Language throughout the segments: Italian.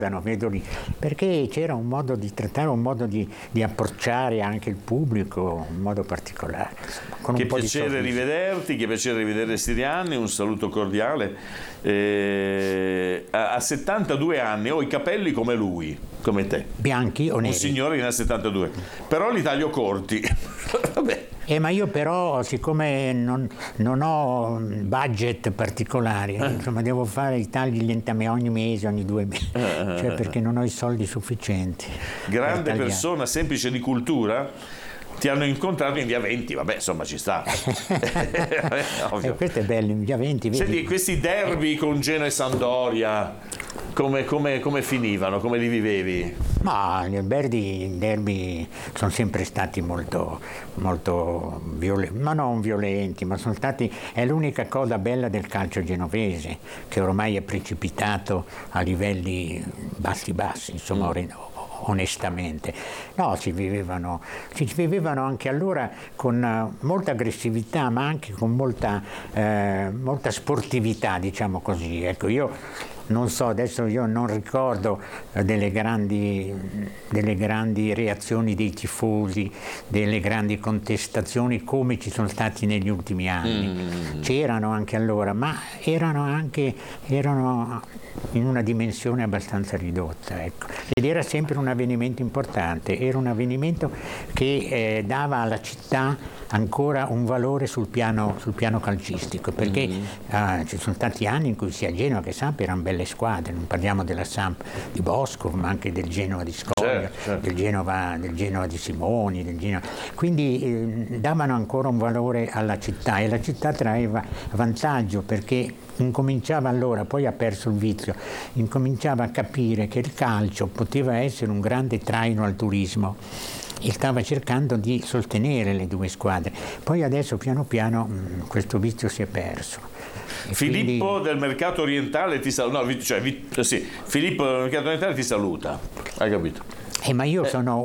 vedo lì, perché c'era un modo di trattare, un modo di approcciare anche il pubblico, un modo particolare. Con Che un po' piacere di rivederti, che piacere rivedere Sirianni, un saluto cordiale. A 72 anni ho i capelli come lui, come te. bianchi o Un neri. signore che ne ha 72, però li taglio corti. Vabbè. Ma io però, siccome non ho budget particolari, insomma, devo fare i tagli lentamente ogni mese, ogni 2 mesi, cioè perché non ho i soldi sufficienti. Grande persona, semplice di cultura, ti hanno incontrato in via 20, vabbè, insomma ci sta. Ovvio. Questo è bello, in via 20, vedi? Senti, questi derby con Genoa e Sampdoria, come finivano, come li vivevi? Ma i derby sono sempre stati molto violenti, ma non violenti, ma sono stati, è l'unica cosa bella del calcio genovese, che ormai è precipitato a livelli bassi, insomma, onestamente. No, si vivevano anche allora con molta aggressività, ma anche con molta sportività, diciamo così. Ecco, io non so, adesso io non ricordo delle grandi reazioni dei tifosi, delle grandi contestazioni come ci sono stati negli ultimi anni. C'erano anche allora, ma erano in una dimensione abbastanza ridotta, ecco. Ed era sempre un avvenimento importante, era un avvenimento che dava alla città ancora un valore sul piano calcistico, perché ci sono stati anni in cui sia Genoa che Samp erano belle squadre, non parliamo della Samp di Bosco, ma anche del Genoa di Scoglio, certo. del Genoa di Simoni, quindi davano ancora un valore alla città, e la città traeva vantaggio, perché incominciava allora, poi ha perso il vizio, incominciava a capire che il calcio poteva essere un grande traino al turismo e stava cercando di sostenere le due squadre. Poi adesso piano piano questo vizio si è perso. E Filippo quindi... del mercato orientale ti saluta, Filippo del mercato orientale ti saluta, hai capito? ma io ho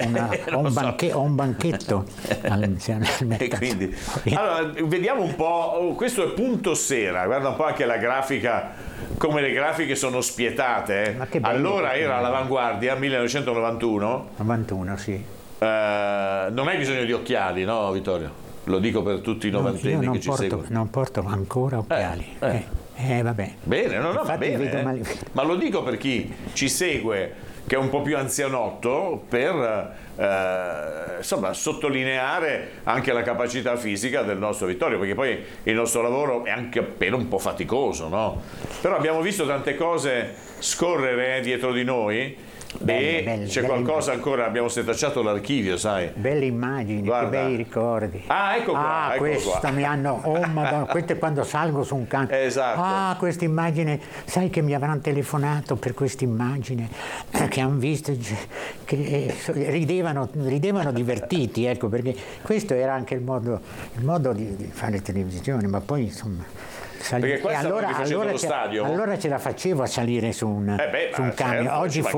un banchetto al E quindi, allora, vediamo un po', questo è Punto Sera, guarda un po' anche la grafica, come le grafiche sono spietate. Ma che bello, allora che era bello. all'avanguardia, 1991. 91, sì. Non hai bisogno di occhiali, no Vittorio? Lo dico per tutti i novantenni che ci seguono. Non porto ancora occhiali. Vabbè. Bene, va Infatti bene. vedo male. Ma lo dico per chi ci segue, che è un po' più anzianotto, per insomma, sottolineare anche la capacità fisica del nostro Vittorio, perché poi il nostro lavoro è anche appena un po' faticoso, no? Però abbiamo visto tante cose scorrere dietro di noi. Belle, c'è belle qualcosa ancora, abbiamo setacciato l'archivio, sai? Belle immagini, Guarda. che bei ricordi. Ecco qua, ecco questa qua. mi hanno, Madonna, questo è quando salgo su un cane. Esatto. Questa immagine, sai che mi avranno telefonato per questa immagine, che hanno visto, che ridevano divertiti, ecco, perché questo era anche il modo di fare televisione, ma poi insomma... Perché qua stavamo facendo lo stadio. Allora ce la facevo a salire su un camion. certo, Oggi